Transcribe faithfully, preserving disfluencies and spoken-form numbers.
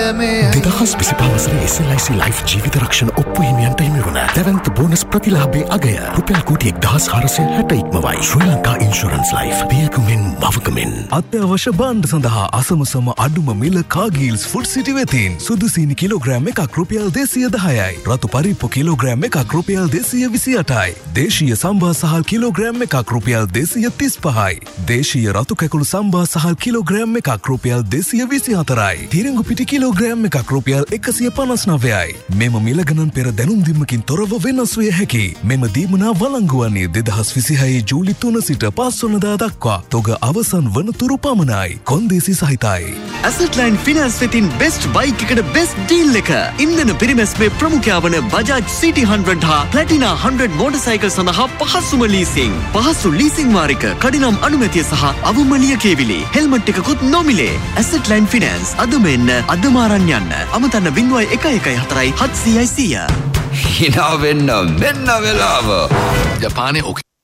දෙදහස් විසිපහ වසරේ S L ආයි සී ලයිෆ් ජීවිත රක්ෂණ ඔප්පු හිමියන්ට හිමි වන දැවැන්ත බෝනස් ප්‍රතිලාභයේ අගය රුපියල් කෝටි එක්දහස් හාරසිය හැට ඉක්මවයි. ශ්‍රී ලංකා ඉන්ෂුරන්ස් ලයිෆ් පියකුමින් මවකමින්. අත්‍යවශ්‍ය භාණ්ඩ සඳහා අසමසම අඩුම මිල කාගීල්ස් ෆුඩ් සිටි වෙතින් සුදු සීනි කිලෝග්‍රෑම් එකක් රුපියල් දෙසිය දහයයි. රතු පරිප්පු කිලෝග්‍රෑම් එකක් රුපියල් දෙසිය විසි අටයි. දේශීය සම්බා සහල් කිලෝග්‍රෑම් එකක් රුපියල් දෙසිය තිස් පහයි. දේශීය රතු කැකුළු සම්බා සහල් කිලෝග්‍රෑම් එකක් රුපියල් දෙසිය විසි හතරයි. තිරිඟු පිටි කිලෝග්‍රෑම් එකක් රුපියල් එකසිය පනස් නවයයි. මෙම මිල ගණන් පෙර දැනුම් දීමකින් තොරව වෙනස් විය හැකි. මෙම දීමනා වළංගු වන්නේ දෙදහස් විසිහය ජූලි තුන සිට පස් වනදා දක්වා. තොග අවසන් වන තුරු පමණයි. කොන්දේසි සහිතයි. Asset Line Finance වෙතින් best bike එකට best deal එක. ඉන්ධන පිරිමැස්මේ ප්‍රමුඛයා වන Bajaj City හන්ඩ්‍රඩ් හා Platina හන්ඩ්‍රඩ් motorcycle සඳහා පහසුම leasing. පහසු leasing වාරික, කඩිනම් අනුමැතිය සහ අවම ලියකියවිලි. හෙල්මට් එකකුත් නොමිලේ. Asset Line Finance අදම එන්න අදම අරන් යන්න. අමතන්න ज़ीरो वन वन वन හතරයි හත්සියයි සිය. හිනා වෙන්න මෙන්න වෙලාව. ජපානයේ